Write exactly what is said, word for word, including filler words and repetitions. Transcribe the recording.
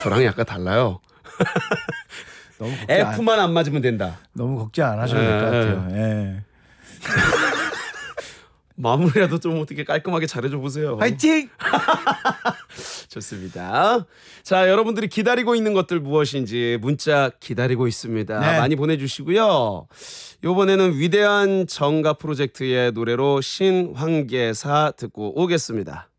저랑 약간 달라요. 너무 걱정 안, F만 안 맞으면 된다. 너무 걱정 안 하셔도 될 것 예, 같아요. 예. 마무리라도 좀 어떻게 깔끔하게 잘해줘 보세요. 화이팅! 좋습니다. 자, 여러분들이 기다리고 있는 것들 무엇인지 문자 기다리고 있습니다. 네. 많이 보내주시고요. 이번에는 위대한 정가 프로젝트의 노래로 신황계사 듣고 오겠습니다.